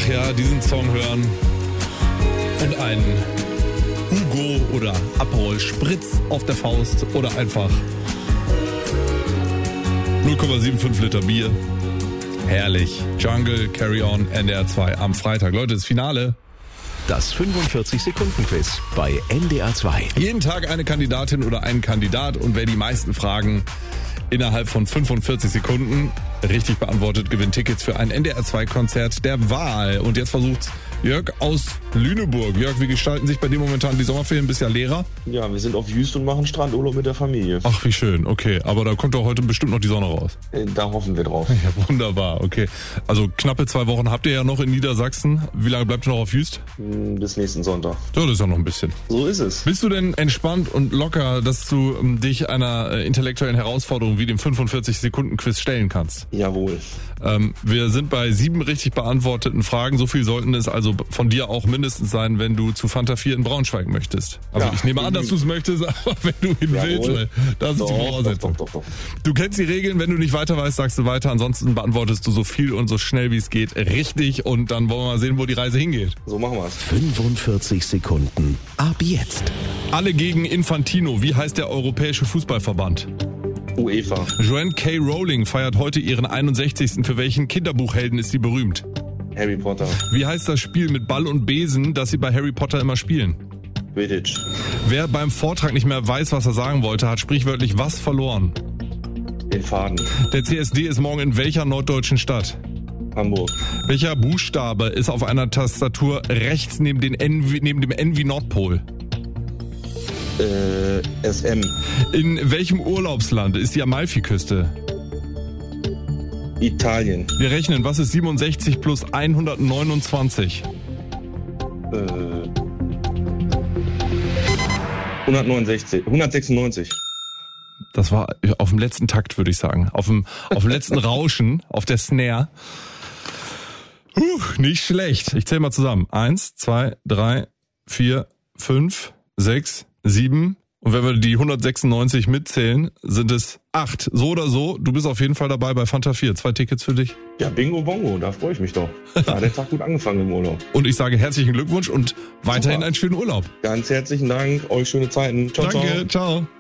Ach ja, diesen Song hören und einen Hugo oder Aperol Spritz auf der Faust oder einfach 0,75 Liter Bier. Herrlich. Jungle, Carry On, NDR 2 am Freitag. Leute, das Finale. Das 45-Sekunden-Quiz bei NDR 2. Jeden Tag eine Kandidatin oder ein Kandidat und wer die meisten Fragen innerhalb von 45 Sekunden richtig beantwortet, gewinnt Tickets für ein NDR 2 Konzert der Wahl. Und jetzt versucht's Jörg aus Lüneburg. Jörg, wie gestalten sich bei dir momentan die Sommerferien? Bist ja Lehrer? Ja, wir sind auf Jüst und machen Strandurlaub mit der Familie. Ach, wie schön. Okay, aber da kommt doch heute bestimmt noch die Sonne raus. Da hoffen wir drauf. Ja, wunderbar. Okay, also knappe 2 Wochen habt ihr ja noch in Niedersachsen. Wie lange bleibt ihr noch auf Jüst? Bis nächsten Sonntag. Ja, das ist ja noch ein bisschen. So ist es. Bist du denn entspannt und locker, dass du dich einer intellektuellen Herausforderung wie dem 45-Sekunden-Quiz stellen kannst? Jawohl. Wir sind bei 7 richtig beantworteten Fragen. So viel sollten es also von dir auch mindestens sein, wenn du zu Fanta 4 in Braunschweig möchtest. Also ja, ich nehme an, dass du es möchtest, aber wenn du hin willst, weil das ist die Voraussetzung. Doch. Du kennst die Regeln, wenn du nicht weiter weißt, sagst du weiter. Ansonsten beantwortest du so viel und so schnell wie es geht richtig und dann wollen wir mal sehen, wo die Reise hingeht. So machen wir es. 45 Sekunden ab jetzt. Alle gegen Infantino. Wie heißt der Europäische Fußballverband? UEFA. Joanne K. Rowling feiert heute ihren 61. Für welchen Kinderbuchhelden ist sie berühmt? Harry Potter. Wie heißt das Spiel mit Ball und Besen, das sie bei Harry Potter immer spielen? Quidditch. Wer beim Vortrag nicht mehr weiß, was er sagen wollte, hat sprichwörtlich was verloren? Den Faden. Der CSD ist morgen in welcher norddeutschen Stadt? Hamburg. Welcher Buchstabe ist auf einer Tastatur rechts neben dem N wie Nordpol? SM. In welchem Urlaubsland ist die Amalfiküste? Italien. Wir rechnen, was ist 67 plus 129? 196. Das war auf dem letzten Takt, würde ich sagen. Auf dem letzten Rauschen, auf der Snare. Nicht schlecht. Ich zähle mal zusammen. 1, 2, 3, 4, 5, 6, 7. Und wenn wir die 196 mitzählen, sind es 8. So oder so, du bist auf jeden Fall dabei bei Fanta 4. 2 Tickets für dich. Ja, Bingo Bongo, da freue ich mich doch. Da hat der Tag gut angefangen im Urlaub. Und ich sage herzlichen Glückwunsch und weiterhin einen schönen Urlaub. Ganz herzlichen Dank, euch schöne Zeiten. Ciao, Danke, ciao.